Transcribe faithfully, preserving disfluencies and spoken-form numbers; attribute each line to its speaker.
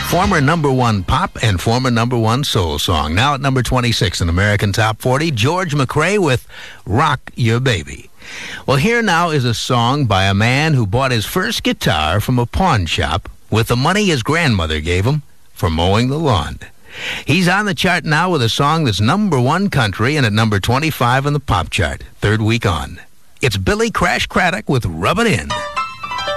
Speaker 1: Former number one pop and former number one soul song. Now at number twenty-six in American Top forty, George McRae with Rock Your Baby. Well, here now is a song by a man who bought his first guitar from a pawn shop with the money his grandmother gave him for mowing the lawn. He's on the chart now with a song that's number one country and at number twenty-five in the pop chart, third week on. It's Billy Crash Craddock with Rub It In.